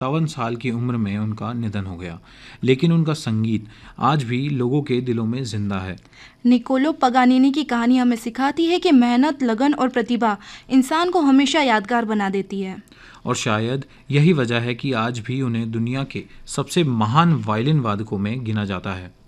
57 साल की उम्र में उनका निधन हो गया, लेकिन उनका संगीत आज भी लोगों के दिलों में जिंदा है। निकोलो पगानिनी की कहानी हमें सिखाती है कि मेहनत, लगन और प्रतिभा इंसान को हमेशा यादगार बना देती है। और शायद यही वजह है कि आज भी उन्हें दुनिया के सबसे महान वायलिन वादकों में गिना जाता है।